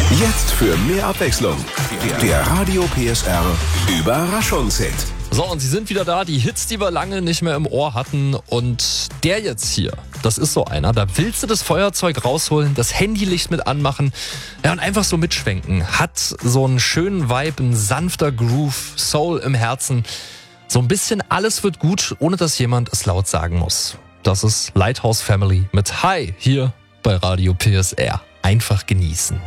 Jetzt für mehr Abwechslung. Der Radio PSR Überraschungshit. So, und sie sind wieder da, die Hits, die wir lange nicht mehr im Ohr hatten. Und der jetzt hier, das ist so einer, da willst du das Feuerzeug rausholen, das Handylicht mit anmachen, ja, und einfach so mitschwenken. Hat so einen schönen Vibe, ein sanfter Groove, Soul im Herzen. So ein bisschen alles wird gut, ohne dass jemand es laut sagen muss. Das ist Lighthouse Family mit Hi hier bei Radio PSR. Einfach genießen.